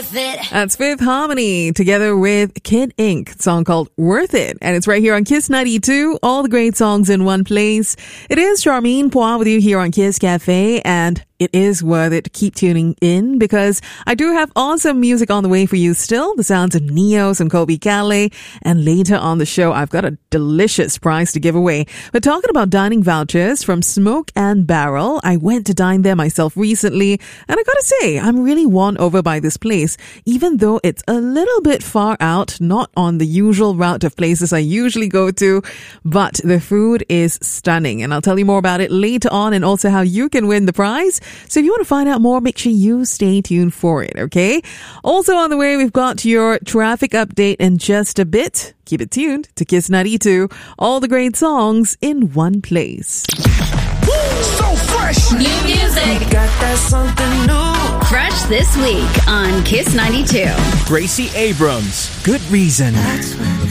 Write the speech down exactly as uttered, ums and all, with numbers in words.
worth it. That's Fifth Harmony together with Kid Ink, song called Worth It. And it's right here on Kiss ninety-two, all the great songs in one place. It is Charmaine Poir with you here on Kiss Cafe, and it is worth it to keep tuning in because I do have awesome music on the way for you still. The sounds of Neo, some Kobe Calais, and later on the show, I've got a delicious prize to give away. But talking about dining vouchers from Smoke and Barrel, I went to dine there myself recently, and I gotta say, I'm really won over by this place, even though it's a little bit far out, not on the usual route of places I usually go to, but the food is stunning. And I'll tell you more about it later on and also how you can win the prize. So if you want to find out more, make sure you stay tuned for it, okay? Also on the way, we've got your traffic update in just a bit. Keep it tuned to Kiss ninety-two. All the great songs in one place. So fresh. New music. Got that something new. Fresh this week on Kiss ninety-two. Gracie Abrams, Good Reason. That's when